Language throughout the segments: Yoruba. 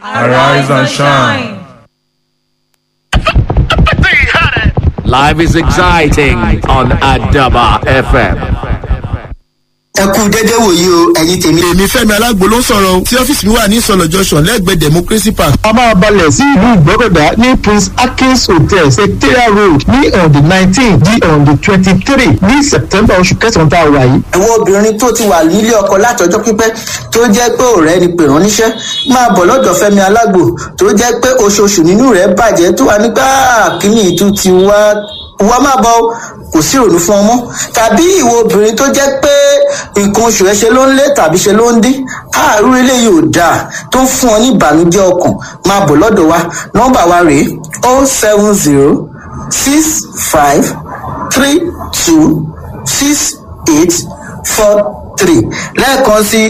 Arise and shine. Life is exciting on Adaba FM. ẹ kú dédé wòye o ẹ̀yin tèmi. èmi Fẹ́mi Alágbo ló ń sọ̀rọ̀ o tí ọ́fíìsì mi wà ní Ìsọ̀lọ̀ junction lẹ́gbẹ̀ẹ́ Democracy Park. a máa balẹ̀ sí ìlú Ìgbọ́kọ̀dá ní Prince Akins Hotel Secretariat Road ní on the 19 di on the 23 ní September oṣù kẹsàn-án tá a wà yìí. ẹ̀wọ̀n obìnrin tó ti wà nílé ọkọ látọjọ́ pípẹ́ tó jẹ́ pé ọ̀rẹ́ ni pè ránníṣẹ́ máa bọ̀ lọ́dọ̀ Fẹ́mi Alágbo tó jẹ́ pé oṣooṣù nínú rẹ̀ bàjẹ́ tó wà nígbà kíní ìtú ti wá máa bọ̀ kò sí ìrònú fún ọmọ tàbí ìwọ obìnrin tó jẹ́ pé nǹkan oṣù ẹ ṣe ló ń lé tàbí ṣe ló ń dín àárú eléyìí ò dáa tó ń fún ọ ní ìbànújẹ́ ọkàn máa bọ̀ lọ́dọ̀ wa nọ́mbà wa rèé 07065326843 lẹ́ẹ̀kan sí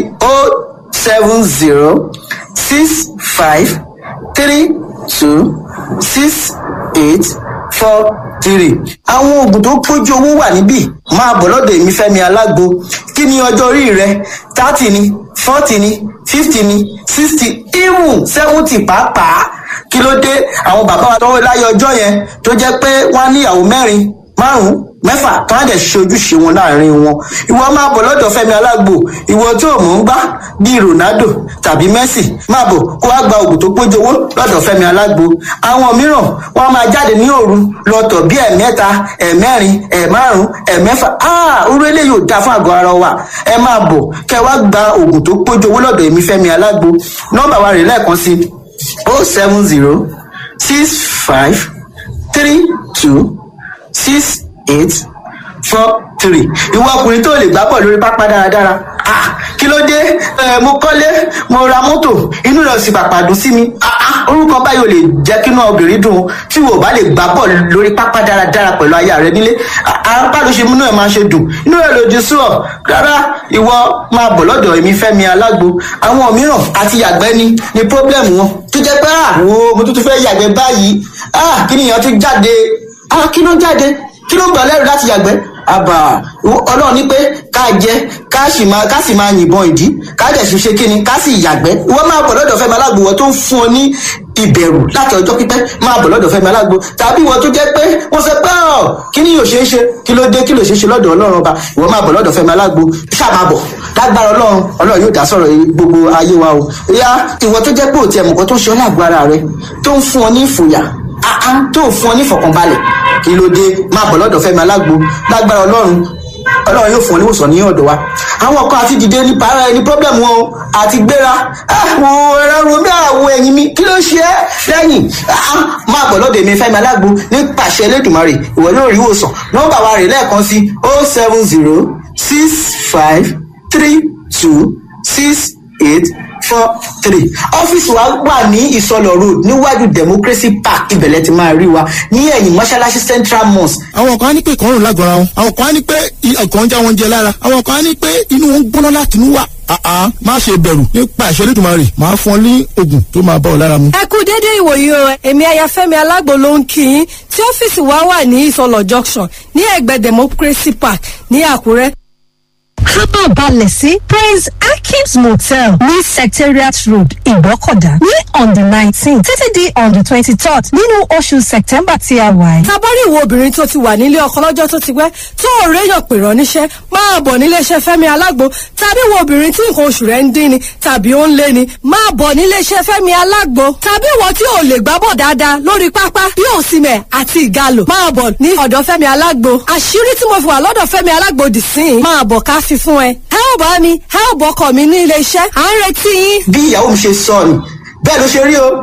07065326843 àwọn oògùn tó pójú owó wà níbí máa bọ̀ lọ́dọ̀ èmi Fẹ́mi Alágbo kí ni ọjọ́ orí rẹ 30 ni 40 ni 50 ni 60 even 70 pàápàá kí ló dé àwọn bàbá wa tọwọ́ láyé ọjọ́ yẹn tó jẹ́ pé wọ́n á níyàwó mẹ́rin márùn-ún mẹ́fà tó wá dẹ̀ ṣe ojúṣe wọn láàrin wọn ìwọ máa bọ̀ lọ́dọ̀ Fẹ́mi Alágbo ìwọ tó mọ̀ ń gbá bíi Ronaldo tàbí Messi máa bọ̀ kó wá gba oògùn tó pójú owó lọ́dọ̀ Fẹ́mi Alágbo àwọn mìíràn wọ́n máa jáde ní òru lọ́tọ̀ bíi ẹ̀mẹ́ta ẹ̀mẹ́rin ẹ̀márùn ẹ̀mẹ́fà orú eléyìí ò dáa fún àgọ́ ara wa ẹ máa bọ̀ kẹ́ wá gba oògùn tó pójú owó lọ́dọ̀ èmi Fẹ́mi Alágbo nọ́mbà wa rè lẹ́ẹ̀kan sí 07065326843 ìwọ ọkùnrin tó lè gbá bọ̀ lórí pápá dáradára kí ló dé mo kọ́lé mo ra mọ́tò inú rẹ̀ sì pàpà dùn sí mi orúkọ báyìí ò lè jẹ́ kí inú obìnrin dùn tí wò bá lè gbá bọ̀ lórí pápá dáradára pẹ̀lú aya rẹ nílé apá ló ṣe múnú ẹ̀ máa ṣe dùn inú rẹ̀ lòdì sí ọ rárá ìwọ máa bọ̀ lọ́dọ̀ èmi Fẹ́mi Alágbo àwọn mìíràn àti yàgbẹ́ ni problem wọn tó jẹ́ pé mo tún fẹ́ yàgbẹ́ báyìí kí nìyẹn tún jáde kí ló jáde kí ló ń gbà lẹ́rù láti yàgbẹ́ àbà Ọlọ́run ní pé ká jẹ ká sì máa yìnbọn ìdí ká dẹ̀ sì ṣe kíni ká sì yàgbẹ́ ìwọ máa bọ̀ lọ́dọ̀ Fẹ́mi Alágbo wọ́n tó ń fún ọ ní ìbẹ̀rù láti ọjọ́ pípẹ́ máa bọ̀ lọ́dọ̀ Fẹ́mi Alágbo tàbí ìwọ tó jẹ́ pé wọ́n sọ pé kí ni yóò ṣe é ṣe kí ló dé kí ló ṣe é ṣe lọ́dọ̀ Ọlọ́run ọba ìwọ máa bọ̀ lọ́dọ̀ Fẹ́mi Alágbo ṣáà máa bọ̀ lágbára Ọlọ́run yóò dá sọ̀rọ̀ gbogbo ayé wa o ìyá ìwọ tó jẹ́ pé òtí ẹ̀mùkọ́ tó ń ṣe ọ́ lágbára rẹ tó ń fún ọ ní ìfòyà tó ń fún ọ ní ìfọ̀kànbalẹ̀ kí ló dé máa bọ̀ lọ́dọ̀ Fẹ́mi Alágbo lágbára Ọlọ́run yóò fún ọ níwòsàn ní ọ̀dọ̀ wa àwọn kan àti dìde ní para ẹni problem wọn àti gbéra ẹ̀rọ mi àwọ̀ ẹ̀yìn mi kí ló ṣe é lẹ́yìn máa bọ̀ lọ́dọ̀ èmi Fẹ́mi Alágbo nípasẹ̀ Elédùmarè ìwọ yóò rí ìwòsàn nọ́mbà wa rè lẹ́ẹ̀kan sí 07065326843 ọ́fíìsì wa wà ní Ìsọlọ̀ road níwájú Democracy Park ibẹ̀lẹ̀ ti máa rí wa ní ẹ̀yìn mọ́ṣáláṣí Central Mosque. àwọn kan á ní pé ìkọrùn lágọ̀ọ́ra wọn àwọn kan á ní pé ọkàn ń já wọn jẹ lára àwọn kan á ní pé inú wọn ń gbóná láti inú wà má ṣe bẹ̀rù nípa àṣẹ Elédùmarè máa fún ọ ní oògùn tó máa bá ọ lára mu. ẹ kú déédéé ìwòyí o èmi aya Fẹ́mi Alágbo ló ń kí yín tí ọ́fíìsì wa wà ní Ìsọlọ̀ junction ní ẹ̀gbẹ́ Democracy Park ní Àkúrẹ́. Kábọ̀ balẹ̀ sí Prince Akins Motel ní Secretariat Road Ìgbọ́kọ̀dá ní on the 19 títí di on the 23rd nínú oṣù September tí a wà yìí. Tabari ìwọ obìnrin tó ti wà nílé ọkọ lọ́jọ́ tó ti pẹ́ tó ò réyàn pè rán níṣẹ́ máa bọ̀ níléeṣẹ́ Fẹ́mi Alágbo tàbí ìwọ obìnrin tí nǹkan oṣù rẹ̀ ń dín ni tàbí ó ń lé ni máa bọ̀ níléeṣẹ́ Fẹ́mi Alágbo tàbí ìwọ tí ò lè gbábọ̀ dáadáa lórí pápá bí òsìmẹ̀ àti ìgalò máa bọ̀ ní ọ̀dọ̀ Fẹ́mi Alágbo àṣírí tí mo fi wà lọ́dọ̀ Fẹ́mi Alágbo dì sí i máa bọ̀ ká fi fún ẹ ò bá mi ò bọ́kọ̀ mi ní ilé iṣẹ́ à ń retí yín. bí ìyàwó mi ṣe sọ ni bẹ́ẹ̀ ló ṣe rí o.